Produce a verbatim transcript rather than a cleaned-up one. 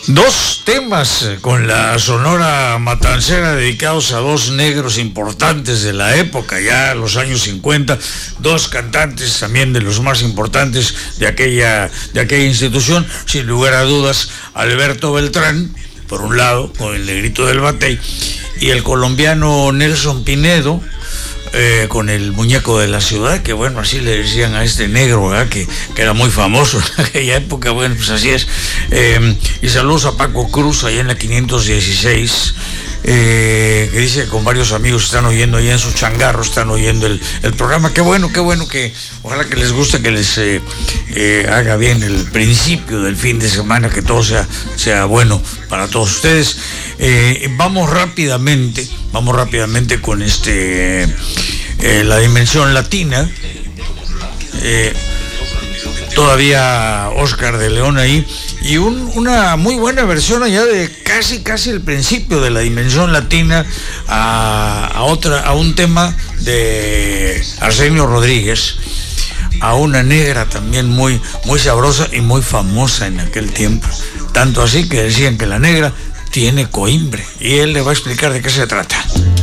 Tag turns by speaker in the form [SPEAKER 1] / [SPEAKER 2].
[SPEAKER 1] Dos temas con la Sonora Matancera dedicados a dos negros importantes de la época, ya los años cincuenta, dos cantantes también de los más importantes de aquella, de aquella institución, sin lugar a dudas, Alberto Beltrán, por un lado, con el Negrito del Batey, y el colombiano Nelson Pinedo, Eh, con el Muñeco de la Ciudad, que bueno, así le decían a este negro, ¿verdad? Que, que era muy famoso en aquella época. Bueno, pues así es. Eh, y saludos a Paco Cruz, allá en la quinientos dieciséis, eh, que dice que con varios amigos están oyendo allá en su changarro, están oyendo el, el programa. Qué bueno, qué bueno, que ojalá que les guste, que les eh, eh, haga bien el principio del fin de semana, que todo sea, sea bueno para todos ustedes. Eh, vamos rápidamente, vamos rápidamente con este eh, la dimensión latina. Eh, todavía Oscar de León ahí, y un, una muy buena versión allá de casi casi el principio de la dimensión latina a, a otra, a un tema de Arsenio Rodríguez, a una negra también muy, muy sabrosa y muy famosa en aquel tiempo, tanto así que decían que la negra tiene coimbre, y él le va a explicar de qué se trata.